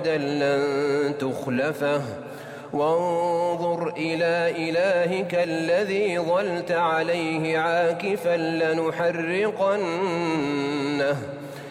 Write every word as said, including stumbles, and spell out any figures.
لن تخلفه وانظر إلى إلهك الذي ظلت عليه عاكفا لنحرقنه